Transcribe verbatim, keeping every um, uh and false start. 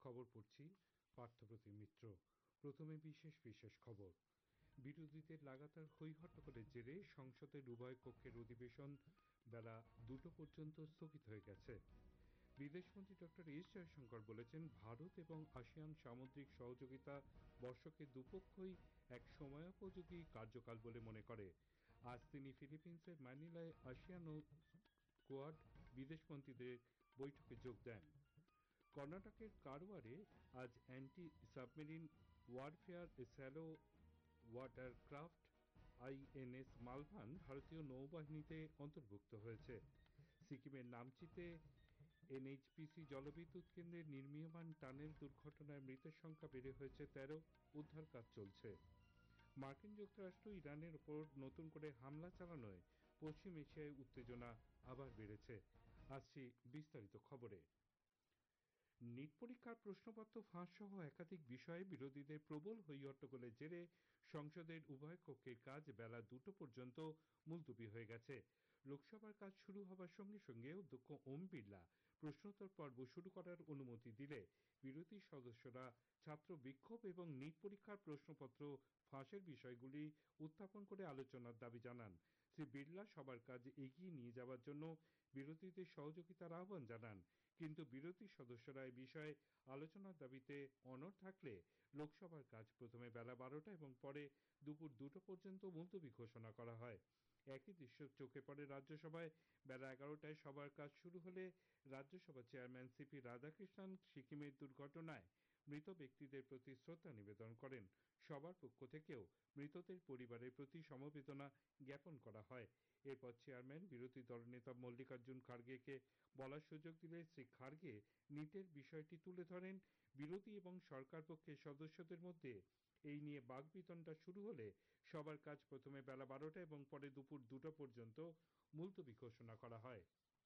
খবর পড়ছি পার্থপ্রতিম মিত্র। প্রথমে বিশেষ বিশেষ খবর। বিরোধীদের লাগাতার হইহট্টগোলের জেরে সংসদের উভয় কক্ষের অধিবেশন বেলা দুটো পর্যন্ত স্থগিত হয়ে গেছে। বিদেশমন্ত্রী ডক্টর এস জয়শঙ্কর বলেছেন, ভারত এবং আসিয়ান সামুদ্রিক সহযোগিতা বর্ষকে দুপক্ষই এক সময়োপযোগী কার্যকাল বলে মনে করে। আজ তিনি ফিলিপিন্সের ম্যানিলায় আসিয়ান ও কোয়াড বিদেশমন্ত্রীদের বৈঠকে যোগ দেন। কর্ণাটকের কারওয়ারে আজ anti submarine warfare shallow water craft INS মালভান ভারতীয় নৌবাহিনীতে অন্তর্ভুক্ত হয়েছে। সিকিমের নামচিতে এনএইচপিসি জলবিদ্যুৎ কেন্দ্রের নির্মীয়মান টানেল দুর্ঘটনায় মৃতের সংখ্যা বেড়ে হয়েছে তেরো, উদ্ধার কাজ চলছে। মার্কিন যুক্তরাষ্ট্র ইরানের ওপর নতুন করে হামলা চালানোয় পশ্চিম এশিয়ায় উত্তেজনা আবার বেড়েছে। আসছি বিস্তারিত খবরে। নিট পরীক্ষার প্রশ্নপত্র ফাঁস সহ একাধিক বিষয়ে বিরোধীদের প্রবল হইহট্টগোলের জেরে সংসদের উভয় কক্ষের কাজ বেলা দুটো পর্যন্ত মুলতবি হয়ে গেছে। লোকসভার কাজ শুরু হবার সঙ্গে সঙ্গে অধ্যক্ষ ওম বিড়লা প্রশ্নোত্তর পর্ব শুরু করার অনুমতি দিলে বিরোধী সদস্যরা ছাত্র বিক্ষোভ এবং নিট পরীক্ষার প্রশ্নপত্র ফাঁসের বিষয়গুলি উত্থাপন করে আলোচনার দাবি জানান। শ্রী বিড়লা সবার কাজ এগিয়ে নিয়ে যাওয়ার জন্য বিরোধীদের সহযোগিতার আহ্বান জানান, কিন্তু বিরোধী সদস্যরা এ বিষয়ে আলোচনার দাবিতে অনড় থাকলে লোকসভার কাজ প্রথমে বেলা বারোটা এবং পরে দুপুর দুটো পর্যন্ত মুলতবি ঘোষণা করা হয়। একই দৃশ্য চোখে পড়ে রাজ্যসভায়। বেলা এগারোটায় সবার কাজ শুরু হলে রাজ্যসভা চেয়ারম্যান সিপি রাধাকৃষ্ণন সিকিমের দুর্ঘটনায় মৃত ব্যক্তিদের প্রতি শ্রদ্ধা নিবেদন করেন। সবার পক্ষ থেকেও মৃতদের পরিবারের প্রতি সমবেদনা জ্ঞাপন করা হয়। এরপর চেয়ারম্যান বিরোধী দলনেতা মল্লিকার্জুন খার্গেকে বলার সুযোগ দিলে শ্রী খার্গে নিটের বিষয়টি তুলে ধরেন। বিরোধী এবং সরকার পক্ষের সদস্যদের মধ্যে এই নিয়ে বাকবিতণ্ডা শুরু হলে সবার কাজ প্রথমে বেলা বারোটা এবং পরে দুপুর দুটো পর্যন্ত মুলতবি ঘোষণা করা হয়।